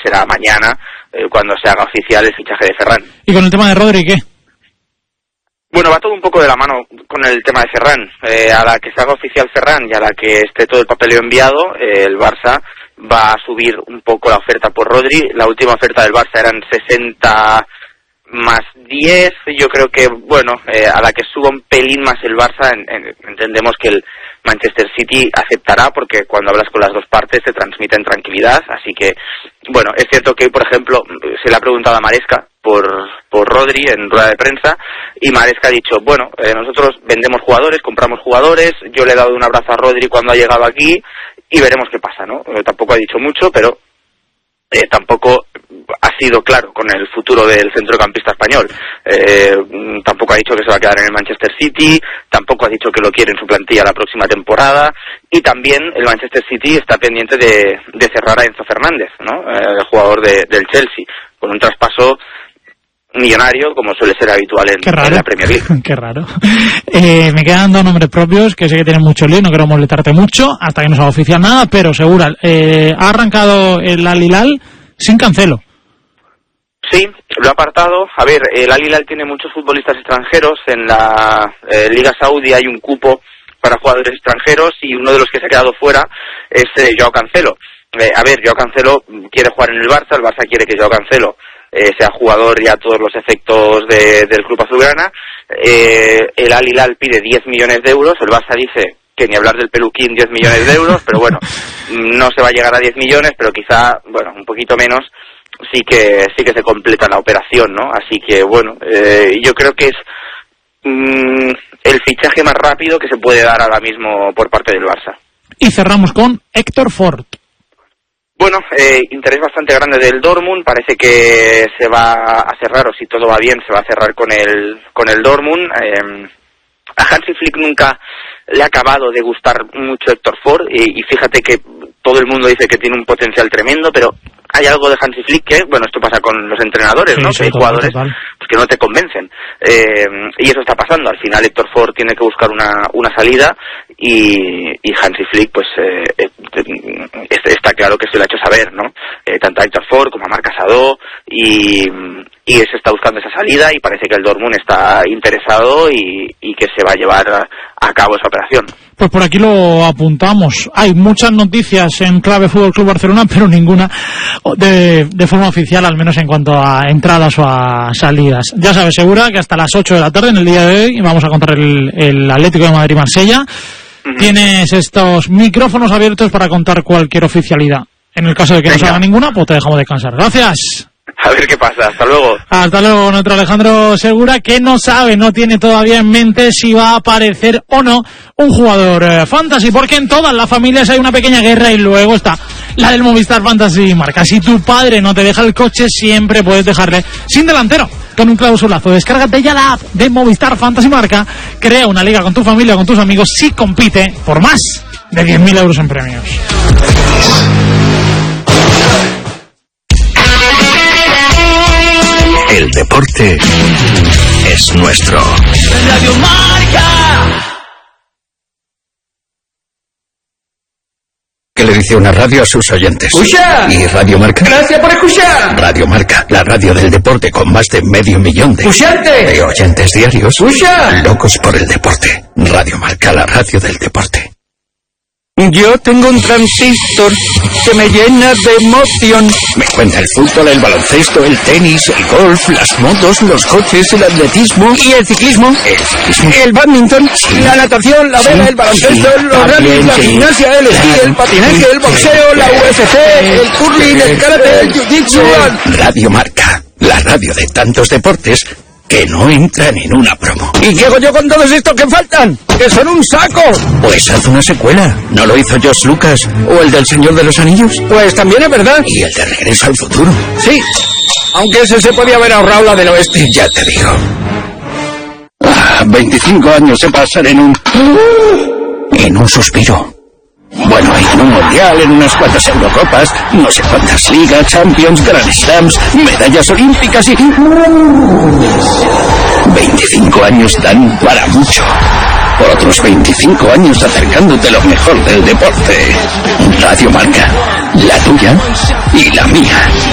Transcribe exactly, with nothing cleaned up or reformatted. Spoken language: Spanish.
será mañana eh, cuando se haga oficial el fichaje de Ferran. ¿Y con el tema de Rodri qué? Bueno, va todo un poco de la mano con el tema de Ferran. Eh, a la que se haga oficial Ferran y a la que esté todo el papeleo enviado, eh, el Barça va a subir un poco la oferta por Rodri. La última oferta del Barça eran sesenta más diez. Yo creo que, bueno, eh, a la que suba un pelín más el Barça, en, en, entendemos que el Manchester City aceptará, porque cuando hablas con las dos partes te transmiten tranquilidad. Así que, bueno, es cierto que hoy, por ejemplo, se le ha preguntado a Maresca por por Rodri en rueda de prensa, y Maresca ha dicho, bueno, eh, nosotros vendemos jugadores, compramos jugadores, yo le he dado un abrazo a Rodri cuando ha llegado aquí y veremos qué pasa, ¿no? Eh, tampoco ha dicho mucho, pero eh, tampoco ha sido claro con el futuro del centrocampista español. Eh, tampoco ha dicho que se va a quedar en el Manchester City, tampoco ha dicho que lo quiere en su plantilla la próxima temporada, y también el Manchester City está pendiente de, de cerrar a Enzo Fernández, ¿no? Eh, el jugador de, del Chelsea, con un traspaso millonario, como suele ser habitual en, en la Premier League. Qué raro. Eh, me quedan dos nombres propios, que sé que tienen mucho lío, no quiero molestarte mucho, hasta que no se haga oficial nada, pero Segura, eh, ha arrancado el Al Hilal sin Cancelo. Sí, lo ha apartado. A ver, el Al Hilal tiene muchos futbolistas extranjeros. En la eh, Liga Saudí hay un cupo para jugadores extranjeros y uno de los que se ha quedado fuera es eh, Joao Cancelo. Eh, a ver, Joao Cancelo quiere jugar en el Barça, el Barça quiere que Joao Cancelo eh, sea jugador ya a todos los efectos de, del club azulgrana. Eh, el Al Hilal pide diez millones de euros, el Barça dice que ni hablar del peluquín, diez millones de euros, pero bueno, no se va a llegar a diez millones, pero quizá, bueno, un poquito menos, sí que sí que se completa la operación, ¿no? Así que, bueno, eh, yo creo que es mmm, el fichaje más rápido que se puede dar ahora mismo por parte del Barça. Y cerramos con Héctor Ford. Bueno, eh, interés bastante grande del Dortmund, parece que se va a cerrar, o si todo va bien, se va a cerrar con el con el Dortmund. Eh, a Hansi Flick nunca le ha acabado de gustar mucho Héctor Ford, y, y fíjate que todo el mundo dice que tiene un potencial tremendo, pero hay algo de Hansi Flick que, bueno, esto pasa con los entrenadores, ¿no? Sí, que hay jugadores pues, que no te convencen. Eh, y eso está pasando. Al final Héctor Ford tiene que buscar una, una salida y, y Hansi Flick, pues, eh, eh, está claro que se lo ha hecho saber, ¿no? Eh, tanto a Héctor Ford como a Marc Asado, y, y se está buscando esa salida y parece que el Dortmund está interesado y, y que se va a llevar a, a cabo esa operación. Pues por aquí lo apuntamos. Hay muchas noticias en clave Fútbol Club Barcelona, pero ninguna de, de forma oficial, al menos en cuanto a entradas o a salidas. Ya sabes, Segura, que hasta las ocho de la tarde en el día de hoy vamos a contar el, el Atlético de Madrid-Marsella. Uh-huh. Tienes estos micrófonos abiertos para contar cualquier oficialidad. En el caso de que Venga. no se haga ninguna, pues te dejamos descansar. Gracias. A ver qué pasa, hasta luego. Hasta luego, nuestro Alejandro Segura, que no sabe, no tiene todavía en mente si va a aparecer o no un jugador eh, fantasy, porque en todas las familias hay una pequeña guerra y luego está la del Movistar Fantasy Marca. Si tu padre no te deja el coche, siempre puedes dejarle sin delantero con un clausulazo. Descárgate ya la app de Movistar Fantasy Marca, crea una liga con tu familia, con tus amigos, y compite por más de diez mil euros en premios. El deporte es nuestro. Radio Marca. ¿Qué le dice una radio a sus oyentes? ¡Escucha! ¿Y Radio Marca? ¡Gracias por escuchar! Radio Marca, la radio del deporte con más de medio millón de... ¡Escuchante! De oyentes diarios. ¡Escucha! Locos por el deporte. Radio Marca, la radio del deporte. Yo tengo un transistor que me llena de emoción. Me cuenta el fútbol, el baloncesto, el tenis, el golf, las motos, los coches, el atletismo. ¿Y el ciclismo? El ciclismo. El badminton, sí. La natación, la vela, sí. El baloncesto, sí. Los rallies, la sí. Gimnasia, el esquí, el patinaje, el boxeo, la U F C, el curling, el karate, el jiu-jitsu. Radio Marca, la radio de tantos deportes que no entran en una promo. ¿Y qué hago yo con todos estos que faltan? ¡Que son un saco! Pues haz una secuela. ¿No lo hizo George Lucas o el del Señor de los Anillos? Pues también es verdad. ¿Y el de Regreso al Futuro? Sí, aunque ese se podía haber ahorrado la del oeste. Ya te digo. Ah, veinticinco años se pasan en un... en un suspiro. Bueno, en un mundial, en unas cuantas Eurocopas, no sé cuántas ligas, Champions, Grand Slams, medallas olímpicas y... veinticinco años dan para mucho. Por otros veinticinco años acercándote lo mejor del deporte. Radio Marca, la tuya y la mía.